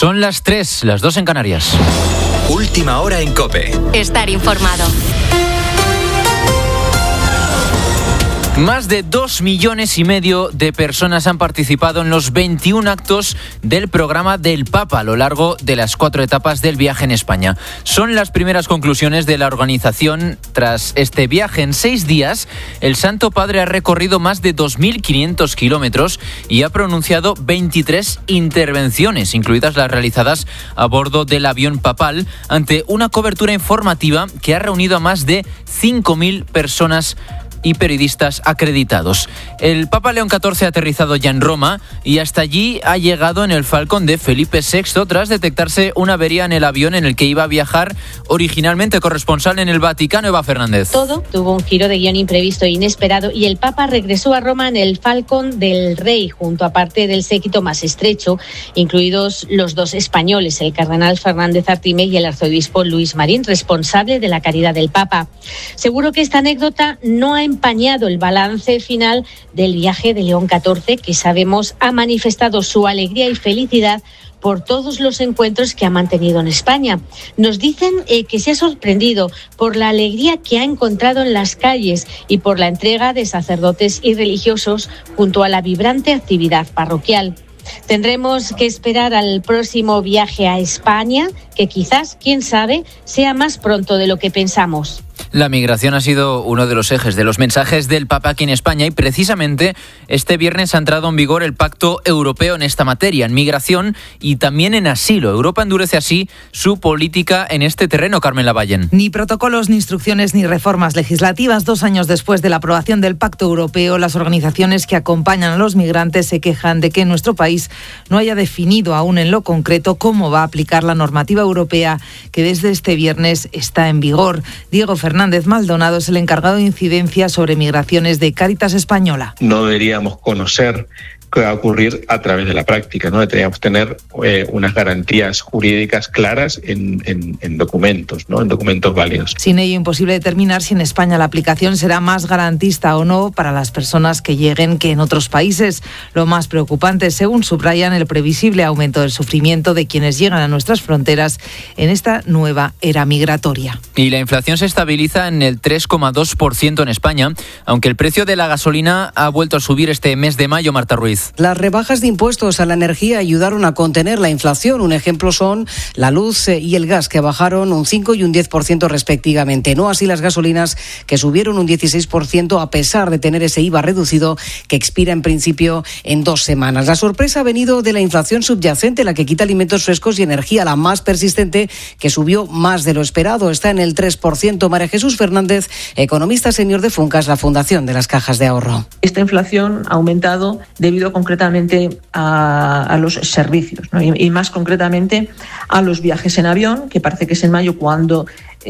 Son las 3, las 2 en Canarias. Última hora en COPE. Estar informado. Más de 2,5 millones de personas han participado en los 21 actos del programa del Papa a lo largo de las 4 etapas del viaje en España. Son las primeras conclusiones de la organización. Tras este viaje en 6 días, el Santo Padre ha recorrido más de 2.500 kilómetros y ha pronunciado 23 intervenciones, incluidas las realizadas a bordo del avión papal, ante una cobertura informativa que ha reunido a más de 5.000 personas y periodistas acreditados. El Papa León XIV ha aterrizado ya en Roma y hasta allí ha llegado en el Falcon de Felipe VI tras detectarse una avería en el avión en el que iba a viajar originalmente. Corresponsal en el Vaticano, Eva Fernández. Todo tuvo un giro de guión imprevisto e inesperado y el Papa regresó a Roma en el Falcon del Rey, junto a parte del séquito más estrecho, incluidos los 2 españoles, el cardenal Fernández Artime y el arzobispo Luis Marín, responsable de la caridad del Papa. Seguro que esta anécdota no ha empañado el balance final del viaje de León XIV, que sabemos ha manifestado su alegría y felicidad por todos los encuentros que ha mantenido en España. Nos dicen que se ha sorprendido por la alegría que ha encontrado en las calles y por la entrega de sacerdotes y religiosos junto a la vibrante actividad parroquial. Tendremos que esperar al próximo viaje a España, que quizás, quién sabe, sea más pronto de lo que pensamos. La migración ha sido uno de los ejes de los mensajes del Papa aquí en España y precisamente este viernes ha entrado en vigor el Pacto Europeo en esta materia, en migración y también en asilo. Europa endurece así su política en este terreno, Carmen Lavallen. Ni protocolos, ni instrucciones, ni reformas legislativas. 2 años después de la aprobación del Pacto Europeo, las organizaciones que acompañan a los migrantes se quejan de que nuestro país no haya definido aún en lo concreto cómo va a aplicar la normativa europea que desde este viernes está en vigor. Diego Fernández Maldonado es el encargado de incidencia sobre migraciones de Cáritas Española. No deberíamos conocer qué va a ocurrir a través de la práctica, ¿no? Deberíamos tener unas garantías jurídicas claras en documentos, ¿no? En documentos válidos. Sin ello, imposible determinar si en España la aplicación será más garantista o no para las personas que lleguen que en otros países. Lo más preocupante, según subrayan, el previsible aumento del sufrimiento de quienes llegan a nuestras fronteras en esta nueva era migratoria. Y la inflación se estabiliza en el 3,2% en España, aunque el precio de la gasolina ha vuelto a subir este mes de mayo, Marta Ruiz. Las rebajas de impuestos a la energía ayudaron a contener la inflación. Un ejemplo son la luz y el gas, que bajaron un 5 y un 10% respectivamente. No así las gasolinas, que subieron un 16% a pesar de tener ese IVA reducido que expira en principio en 2 semanas. La sorpresa ha venido de la inflación subyacente, la que quita alimentos frescos y energía, la más persistente, que subió más de lo esperado. Está en el 3%. María Jesús Fernández, economista senior de Funcas, la Fundación de las Cajas de Ahorro. Esta inflación ha aumentado debido concretamente a los servicios, ¿no? Y más concretamente a los viajes en avión, que parece que es en mayo cuando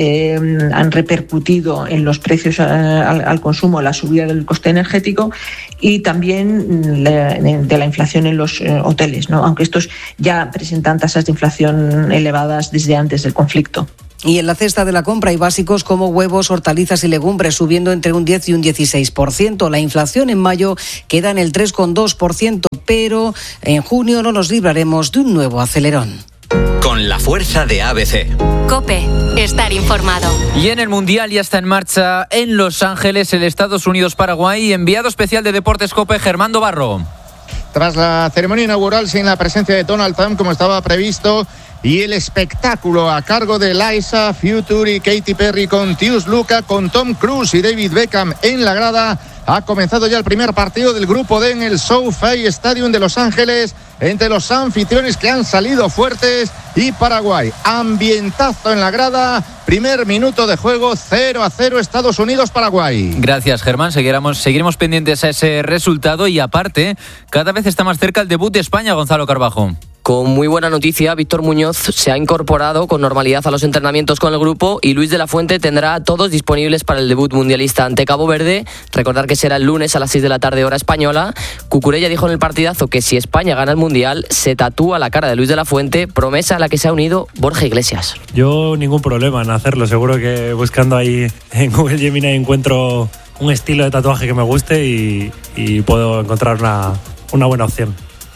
han repercutido en los precios al consumo la subida del coste energético y también de la inflación en los hoteles, ¿no? Aunque estos ya presentan tasas de inflación elevadas desde antes del conflicto. Y en la cesta de la compra hay básicos como huevos, hortalizas y legumbres subiendo entre un 10 y un 16%. La inflación en mayo queda en el 3,2%, pero en junio no nos libraremos de un nuevo acelerón. Con la fuerza de ABC. COPE. Estar informado. Y en el Mundial ya está en marcha en Los Ángeles, el Estados Unidos-Paraguay. Enviado especial de Deportes COPE, Germán Barro. Tras la ceremonia inaugural sin la presencia de Donald Trump como estaba previsto y el espectáculo a cargo de Liza, Future y Katy Perry con Tius Luca, con Tom Cruise y David Beckham en la grada, ha comenzado ya el primer partido del Grupo D en el SoFi Stadium de Los Ángeles entre los anfitriones que han salido fuertes y Paraguay. Ambientazo en la grada, primer minuto de juego, 0-0 Estados Unidos-Paraguay. Gracias, Germán. Seguiremos pendientes a ese resultado y aparte, cada vez está más cerca el debut de España, Gonzalo Carbajo. Con muy buena noticia, Víctor Muñoz se ha incorporado con normalidad a los entrenamientos con el grupo y Luis de la Fuente tendrá a todos disponibles para el debut mundialista ante Cabo Verde. Recordar que será el lunes a las 6 de la tarde hora española. Cucurella dijo en el partidazo que si España gana el Mundial, se tatúa la cara de Luis de la Fuente, promesa a la que se ha unido Borja Iglesias. Yo ningún problema en hacerlo, seguro que buscando ahí en Google Gemini encuentro un estilo de tatuaje que me guste y puedo encontrar una buena opción.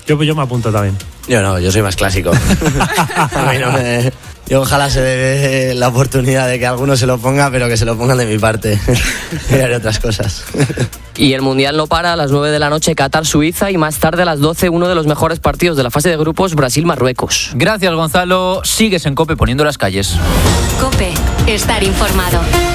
Yo me apunto también. Yo no, yo soy más clásico. A mí no me... Yo ojalá se dé la oportunidad de que alguno se lo ponga, pero que se lo pongan de mi parte. Y haré otras cosas. Y el Mundial no para. A las 9 de la noche Qatar-Suiza y más tarde a las 12 uno de los mejores partidos de la fase de grupos, Brasil-Marruecos. Gracias, Gonzalo. Sigues en COPE poniendo las calles. COPE, estar informado.